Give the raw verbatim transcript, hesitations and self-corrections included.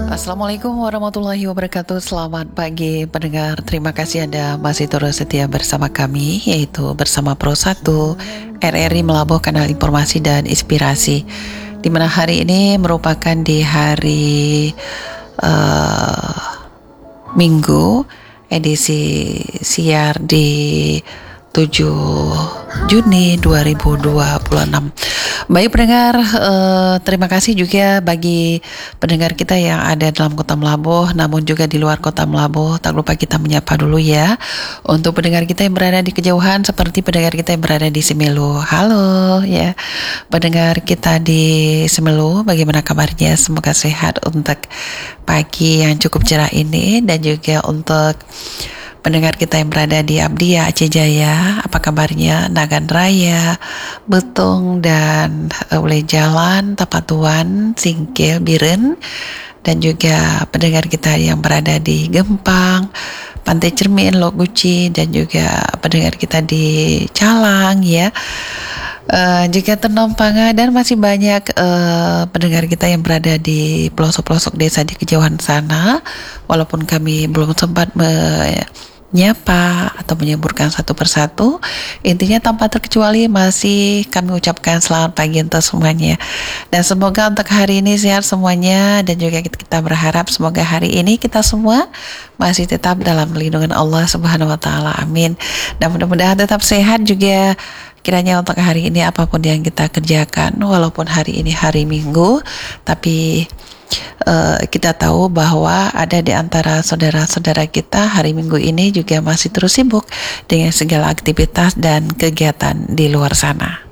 Assalamualaikum warahmatullahi wabarakatuh. Selamat pagi pendengar. Terima kasih Anda masih terus setia bersama kami, yaitu bersama Pro satu R R I Melabuh, kanal informasi dan inspirasi. Di mana hari ini merupakan di hari uh, Minggu, edisi siar di tujuh Juni dua ribu dua puluh enam. Baik pendengar, eh, terima kasih juga bagi pendengar kita yang ada dalam kota Melabuh, namun juga di luar kota Melabuh. Tak lupa kita menyapa dulu ya untuk pendengar kita yang berada di kejauhan, seperti pendengar kita yang berada di Semelu. Halo ya pendengar kita di Semelu, bagaimana kabarnya? Semoga sehat untuk pagi yang cukup cerah ini, dan juga untuk pendengar kita yang berada di Abdia, Aceh Jaya, apa kabarnya? Nagan Raya, Betung, dan Ule Jalan, Tapatuan, Singkil, Biren, dan juga pendengar kita yang berada di Gempang, Pantai Cermin, Lok Guci, dan juga pendengar kita di Calang ya. Uh, juga Tenompangan, dan masih banyak uh, pendengar kita yang berada di pelosok-pelosok desa di kejauhan sana. Walaupun kami belum sempat menyapa atau menyebutkan satu persatu, intinya tanpa terkecuali masih kami ucapkan selamat pagi untuk semuanya. Dan semoga untuk hari ini sehat semuanya, dan juga kita berharap semoga hari ini kita semua masih tetap dalam lindungan Allah Subhanahu wa taala. Amin. Dan mudah-mudahan tetap sehat juga kiranya untuk hari ini, apapun yang kita kerjakan, walaupun hari ini hari Minggu, tapi uh, kita tahu bahwa ada di antara saudara-saudara kita hari Minggu ini juga masih terus sibuk dengan segala aktivitas dan kegiatan di luar sana.